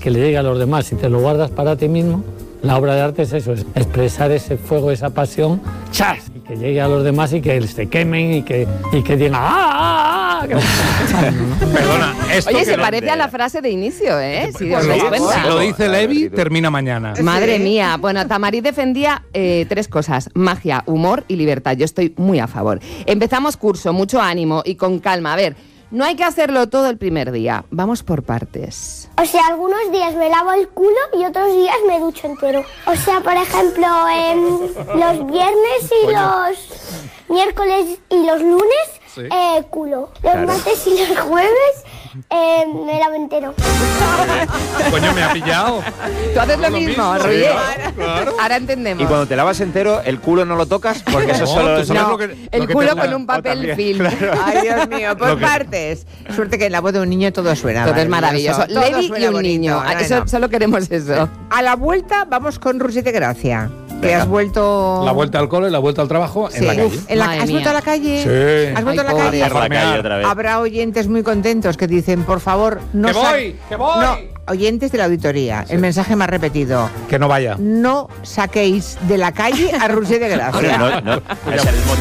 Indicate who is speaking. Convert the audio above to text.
Speaker 1: que le llegue a los demás. Si te lo guardas para ti mismo, la obra de arte es eso, es expresar ese fuego, esa pasión, ¡chas! Y que llegue a los demás y que se quemen y que digan ¡ah!
Speaker 2: Perdona, esto
Speaker 3: Oye,
Speaker 2: que
Speaker 3: se
Speaker 2: no-
Speaker 3: parece a la frase de inicio, ¿eh? Si os
Speaker 2: Pues
Speaker 3: dais
Speaker 2: lo-
Speaker 3: cuenta.
Speaker 2: si lo dice Levi, termina mañana.
Speaker 3: Madre mía. Bueno, Tamariz defendía 3 cosas: magia, humor y libertad. Yo estoy muy a favor. Empezamos curso, mucho ánimo y con calma. A ver, no hay que hacerlo todo el primer día. Vamos por partes.
Speaker 4: O sea, algunos días me lavo el culo y otros días me ducho entero. O sea, por ejemplo, los viernes y los miércoles y los lunes, culo. Los martes y los jueves, me lavo entero.
Speaker 2: Coño, me ha pillado.
Speaker 3: Tú haces lo mismo, Rubí.
Speaker 2: Claro.
Speaker 3: Ahora entendemos.
Speaker 5: Y cuando te lavas entero, el culo no lo tocas porque eso
Speaker 2: No,
Speaker 5: solo
Speaker 2: tú
Speaker 5: es...
Speaker 2: sabes
Speaker 3: No,
Speaker 2: lo que
Speaker 3: el
Speaker 2: te
Speaker 3: culo
Speaker 2: toca.
Speaker 3: con un papel
Speaker 5: también,
Speaker 3: film.
Speaker 6: Ay, Dios mío, por partes. Suerte que en la voz de un niño todo suena.
Speaker 3: Todo es maravilloso.
Speaker 6: Todo
Speaker 3: Levi
Speaker 6: suena
Speaker 3: y un
Speaker 6: bonito.
Speaker 3: niño.
Speaker 6: No,
Speaker 3: Eso,
Speaker 6: no.
Speaker 3: solo queremos eso.
Speaker 6: A la vuelta vamos con Rusi de Gracia. Que
Speaker 5: Venga.
Speaker 6: has vuelto...
Speaker 2: La vuelta al cole, la vuelta al trabajo en la calle.
Speaker 6: Uf,
Speaker 3: Madre
Speaker 6: ¿has
Speaker 3: mía.
Speaker 6: vuelto a la calle?
Speaker 2: Sí.
Speaker 6: ¿Has vuelto
Speaker 3: Ay,
Speaker 6: a la
Speaker 3: pobre.
Speaker 6: calle?
Speaker 5: Por la calle otra vez.
Speaker 6: Habrá oyentes muy contentos que dicen, por favor, no...
Speaker 2: ¡Que voy! ¡Que voy!
Speaker 6: No, oyentes de la auditoría. El mensaje más repetido.
Speaker 2: Que no vaya.
Speaker 6: No saquéis de la calle a Rusi de Gracia.
Speaker 5: No, es el mismo